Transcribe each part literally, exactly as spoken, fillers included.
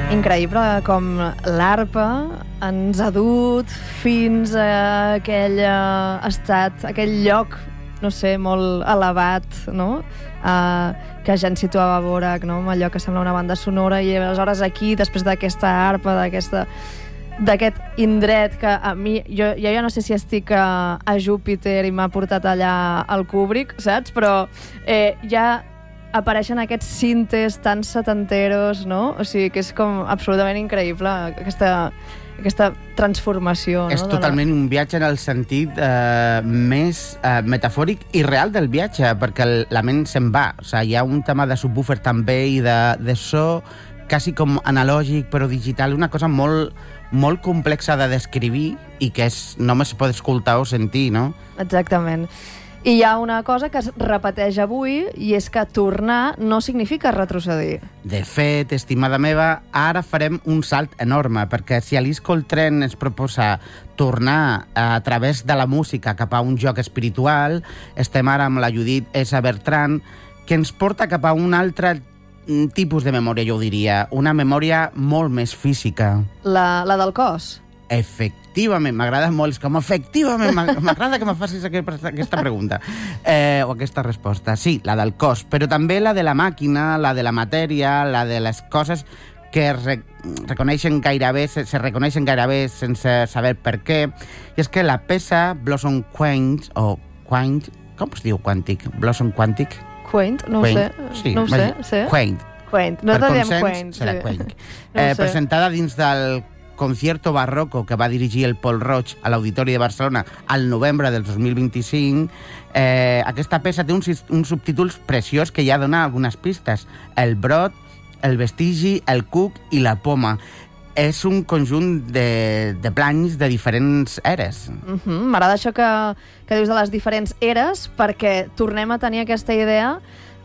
Increïble com l'arpa ens ha dut fins a aquell estat, aquell lloc, no sé, molt elevat, no? Uh, que ja ens situava a Dvořák, no? Amb allò que sembla una banda sonora, i aleshores aquí, després d'aquesta arpa, d'aquesta d'aquest indret que a mi, jo, jo ja no sé si estic a, a Júpiter i m'ha portat allà al Kubrick, saps? Però eh, ja apareixen aquests cintes tan setenteros, no? O sigui, que és com absolutament increïble aquesta, aquesta transformació. És no? totalment un viatge en el sentit eh, més eh, metafòric i real del viatge, perquè el, la ment se'n va. O sigui, hi ha un tema de subwoofer també i de, de so quasi com analògic però digital, una cosa molt, molt complexa de descriure i que és, només es pot escoltar o sentir, no? Exactament. I hi ha una cosa que es repeteix avui, i és que tornar no significa retrocedir. De fet, estimada meva, ara farem un salt enorme, perquè si Alice Coltrane ens proposa tornar a través de la música cap a un joc espiritual, estem ara amb la Judit S. Bertrand, que ens porta cap a un altre tipus de memòria, jo ho diria, una memòria molt més física. La, la del cos? Efectivament, m'agrada molt, és com efectivament, m'agrada que me facis aquesta pregunta, eh, o aquesta resposta. Sí, la del cos, però també la de la màquina, la de la matèria, la de les coses que re reconeixen gairebé, se, se reconeixen gairebé sense saber per què. I és que la peça Blossom Quaint, o Quaint, com es diu quàntic? Blossom Quantic? Quaint, no Quaint. ho sé. Sí, no ho sé, sí. Quaint. Quaint. No te diem Quaint. Serà sí. Quaint. No eh, sé. Presentada dins del concierto barroco que va dirigir el Pol Roig a l'Auditori de Barcelona al novembre del dos mil vint-i-cinc, eh, aquesta peça té uns, uns subtítols preciós que ja dona algunes pistes. El brot, el vestigi, el cuc i la poma. És un conjunt de, de planys de diferents eres. Uh -huh. M'agrada això que, que dius de les diferents eres, perquè tornem a tenir aquesta idea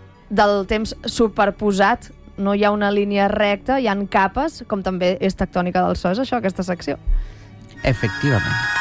del temps superposat. No hi ha una línia recta, hi ha capes, com també és tectònica del so, és això, aquesta secció. Efectivament.